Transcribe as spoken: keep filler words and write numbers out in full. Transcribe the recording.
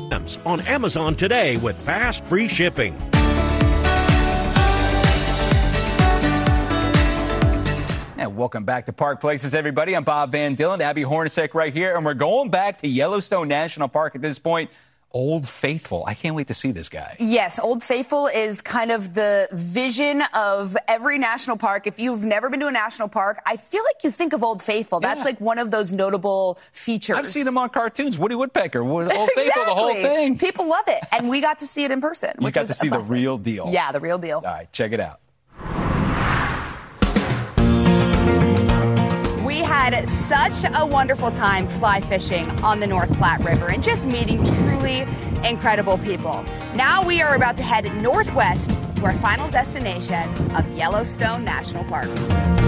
On Amazon today with fast, free shipping. And welcome back to Park Places, everybody. I'm Bob Van Dillen, Abby Hornacek right here, and we're going back to Yellowstone National Park at this point. Old Faithful. I can't wait to see this guy. Yes, Old Faithful is kind of the vision of every national park. If you've never been to a national park, I feel like you think of Old Faithful. That's yeah. like one of those notable features. I've seen him on cartoons. Woody Woodpecker, Old Faithful, exactly. The whole thing. People love it. And we got to see it in person. You got to see the real deal. Yeah, the real deal. All right, check it out. We had such a wonderful time fly fishing on the North Platte River and just meeting truly incredible people. Now we are about to head northwest to our final destination of Yellowstone National Park.